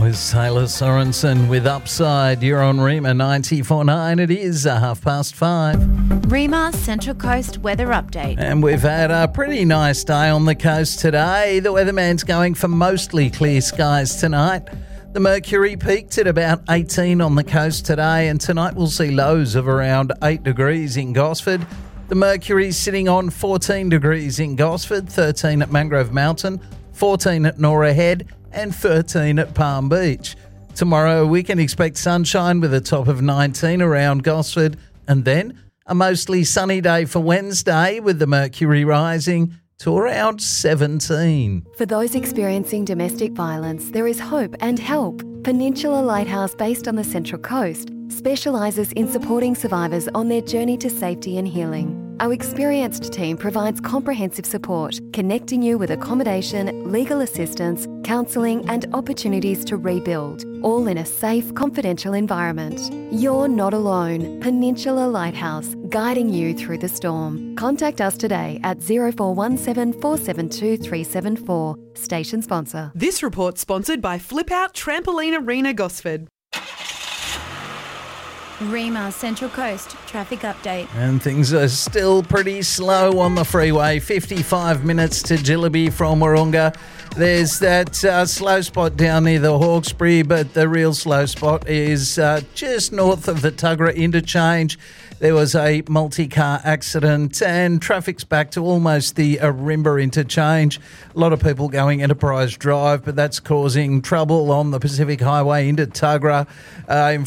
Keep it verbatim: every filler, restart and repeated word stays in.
was Taylor Sorensen with Upside. You're on Rima ninety-four point nine. It is a half past five. Rima Central Coast weather update. And we've had a pretty nice day on the coast today. The weatherman's going for mostly clear skies tonight. The mercury peaked at about eighteen on the coast today, and tonight we'll see lows of around eight degrees in Gosford. The mercury's sitting on fourteen degrees in Gosford, thirteen at Mangrove Mountain, fourteen at Norah Head, and thirteen at Palm Beach. Tomorrow we can expect sunshine with a top of nineteen around Gosford, and then a mostly sunny day for Wednesday with the mercury rising to around seventeen. For those experiencing domestic violence, there is hope and help. Peninsula Lighthouse, based on the Central Coast, specialises in supporting survivors on their journey to safety and healing. Our experienced team provides comprehensive support, connecting you with accommodation, legal assistance, counselling and opportunities to rebuild, all in a safe, confidential environment. You're not alone. Peninsula Lighthouse, guiding you through the storm. Contact us today at zero four one seven, four seven two, three seven four. Station sponsor. This report sponsored by Flip Out Trampoline Arena Gosford. Rima Central Coast traffic update. And things are still pretty slow on the freeway. fifty-five minutes to Jillaby from Wahroonga. There's that uh, slow spot down near the Hawkesbury, but the real slow spot is uh, just north of the Tuggerah interchange. There was a multi-car accident and traffic's back to almost the Arimba interchange. A lot of people going Enterprise Drive, but that's causing trouble on the Pacific Highway into Tuggerah. Uh, in